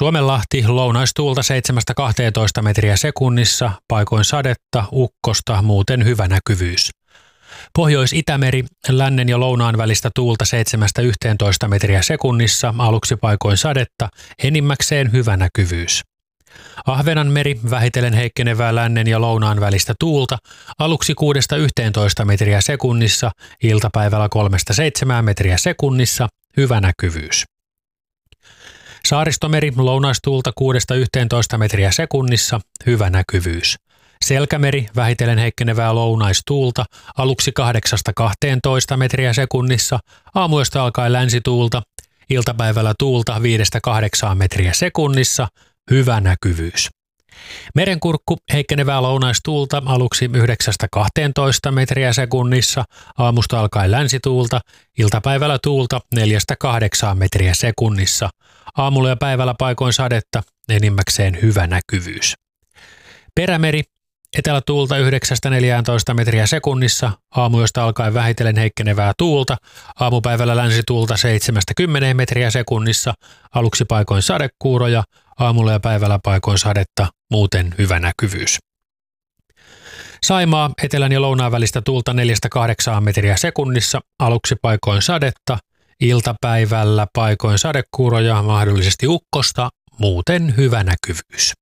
Suomenlahti lounaistuulta 7–12 metriä sekunnissa, paikoin sadetta, ukkosta, muuten hyvä näkyvyys. Pohjois-Itämeri, lännen ja lounaan välistä tuulta 7–11 metriä sekunnissa, aluksi paikoin sadetta, enimmäkseen hyvä näkyvyys. Ahvenanmeri, vähitellen heikkenevää lännen ja lounaan välistä tuulta, aluksi 6–11 metriä sekunnissa, iltapäivällä 3–7 metriä sekunnissa, hyvä näkyvyys. Saaristomeri, lounaistuulta 6–11 metriä sekunnissa, hyvä näkyvyys. Selkämeri, vähitellen heikkenevää lounaistuulta, aluksi 8–12 metriä sekunnissa, aamuyöstä alkaen länsituulta, iltapäivällä tuulta 5–8 metriä sekunnissa, hyvä näkyvyys. Merenkurkku, heikkenevää lounaistuulta, aluksi 9–12 metriä sekunnissa, aamusta alkaen länsituulta, iltapäivällä tuulta 4–8 metriä sekunnissa, aamulla ja päivällä paikoin sadetta, enimmäkseen hyvä näkyvyys. Perämeri, etelätuulta 9–14 metriä sekunnissa, aamuyöstä alkaen vähitellen heikkenevää tuulta, aamupäivällä länsituulta 7–10 metriä sekunnissa, aluksi paikoin sadekuuroja, aamulla ja päivällä paikoin sadetta, muuten hyvä näkyvyys. Saimaa, etelän ja lounaan välistä tuulta 4–8 metriä sekunnissa, aluksi paikoin sadetta, iltapäivällä paikoin sadekuuroja, mahdollisesti ukkosta, muuten hyvä näkyvyys.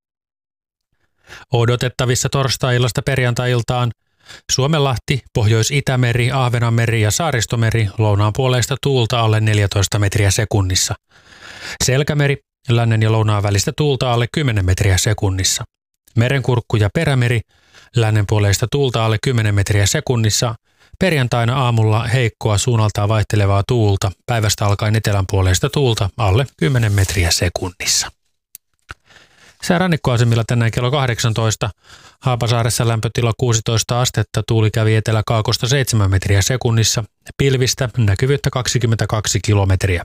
Odotettavissa torstai-illasta perjantai-iltaan Suomenlahti, Pohjois-Itämeri, Ahvenanmeri ja Saaristomeri, lounaan puoleista tuulta alle 14 metriä sekunnissa. Selkämeri, lännen ja lounaan välistä tuulta alle 10 metriä sekunnissa. Merenkurkku ja Perämeri, lännen puoleista tuulta alle 10 metriä sekunnissa. Perjantaina aamulla heikkoa suunnaltaan vaihtelevaa tuulta, päivästä alkaen etelän puoleista tuulta alle 10 metriä sekunnissa. Sää rannikkoasemilla tänään kello 18. Haapasaaressa lämpötila 16 astetta, tuuli kävi etelä-kaakosta 7 metriä sekunnissa, pilvistä näkyvyyttä 22 kilometriä.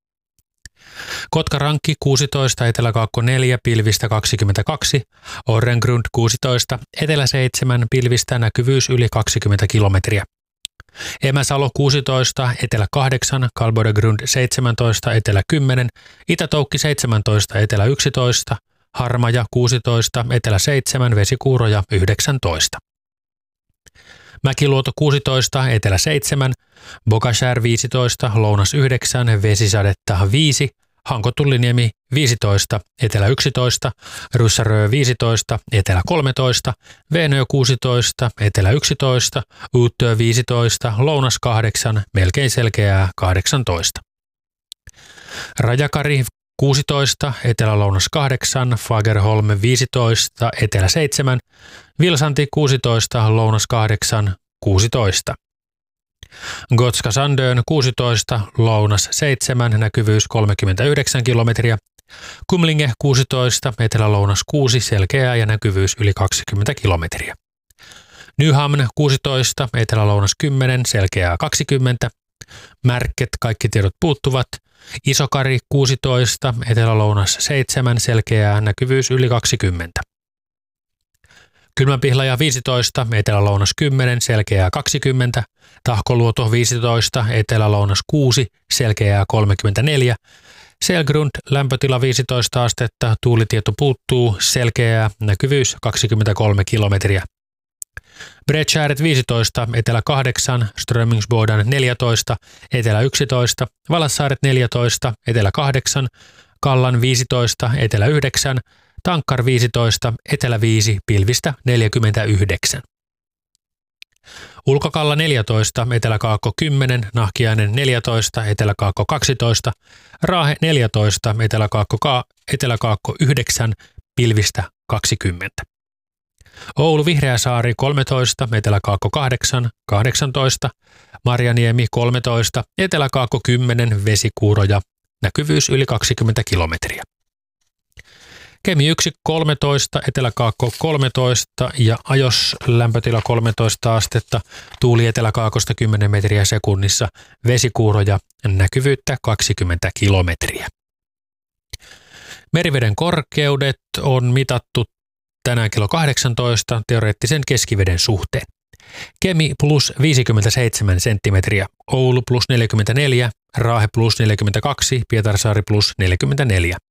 Kotkarankki 16, etelä-kaakko 4, pilvistä 22, Orrengrund 16, etelä 7, pilvistä näkyvyys yli 20 kilometriä. Emäsalo 16, etelä 8, Kalbodegrund 17, etelä 10, Itätoukki 17, etelä 11, Harmaja 16, etelä 7, vesikuuroja 19. Mäkiluoto 16, etelä 7, Bokashär 15, lounas 9, vesisadetta 5, Hankotulliniemi 15, etelä 11, Ryssärö 15, etelä 13, Veenö 16, etelä 11, Uuttyö 15, lounas 8, melkein selkeää 18. Rajakari 16, etelä-lounas 8, Fagerholm 15, etelä 7, Vilsanti 16, lounas 8, 16. Gotska Sandön 16, lounas 7, näkyvyys 39 kilometriä. Kumlinge 16, etelä-lounas 6, selkeää ja näkyvyys yli 20 kilometriä. Nyhamn 16, etelä-lounas 10, selkeää 20. Märket, kaikki tiedot puuttuvat. Isokari 16, etelä-lounas 7, selkeää näkyvyys yli 20. Kylmänpihlaja 15, etelä-lounas 10, selkeää 20. Tahkoluoto 15, etelä-lounas 6, selkeää 34. Selgrund, lämpötila 15 astetta, tuulitieto puuttuu, selkeää näkyvyys 23 kilometriä. Bredskäret 15, etelä 8, Strömingsboden 14, etelä 11, Valassaaret 14, etelä 8, Kallan 15, etelä 9, Tankkar 15, etelä 5, pilvistä 49. Ulkokalla 14, etelä-kaakko 10, Nahkiainen 14, etelä-kaakko 12, Raahe 14, etelä-kaakko 9, pilvistä 20. Oulu Vihreäsaari 13, etelä-kaakko 8, 18, Marjaniemi 13, etelä-kaakko 10, vesikuuroja, näkyvyys yli 20 kilometriä. Kemi 1 13, etelä-kaakko 13 ja Ajos lämpötila 13 astetta, tuuli etelä-kaakosta 10 metriä sekunnissa, vesikuuroja, näkyvyyttä 20 kilometriä. Meriveden korkeudet on mitattu tänään kello 18 teoreettisen keskiveden suhteen. Kemi plus 57 senttimetriä, Oulu plus 44, Raahe plus 42, Pietarsaari plus 44.